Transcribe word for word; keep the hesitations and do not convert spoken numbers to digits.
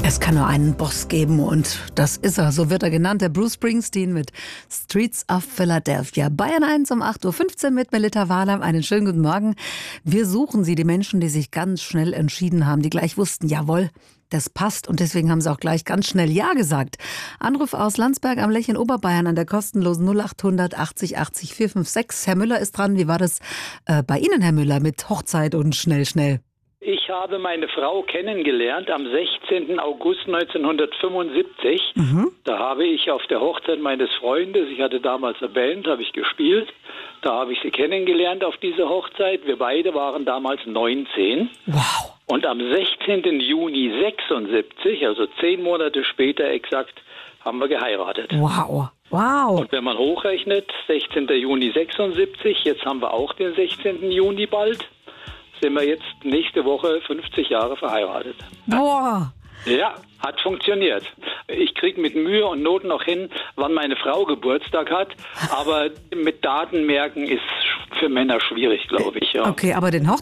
Es kann nur einen Boss geben und das ist er. So wird er genannt, der Bruce Springsteen mit Streets of Philadelphia. Bayern eins um acht Uhr fünfzehn mit Melita Wahlheim. Einen schönen guten Morgen. Wir suchen Sie, die Menschen, die sich ganz schnell entschieden haben, die gleich wussten, jawohl, das passt. Und deswegen haben sie auch gleich ganz schnell Ja gesagt. Anruf aus Landsberg am Lech in Oberbayern an der kostenlosen null acht hundert achtzig achtzig vier fünf sechs. Herr Müller ist dran. Wie war das äh, bei Ihnen, Herr Müller, mit Hochzeit und schnell, schnell? Ich habe meine Frau kennengelernt am sechzehnten August neunzehnhundertfünfundsiebzig. Mhm. Da habe ich auf der Hochzeit meines Freundes, ich hatte damals eine Band, habe ich gespielt. Da habe ich sie kennengelernt auf dieser Hochzeit. Wir beide waren damals neunzehn. Wow. Und am sechzehnten Juni sechsundsiebzig, also zehn Monate später exakt, haben wir geheiratet. Wow. Wow. Und wenn man hochrechnet, sechzehnten Juni sechsundsiebzig, jetzt haben wir auch den sechzehnten Juni bald, sind wir jetzt nächste Woche fünfzig Jahre verheiratet. Boah. Ja, hat funktioniert. Ich kriege mit Mühe und Not noch hin, wann meine Frau Geburtstag hat, aber mit Daten merken ist für Männer schwierig, glaube ich. Ja. Okay, aber den Hochzeitstag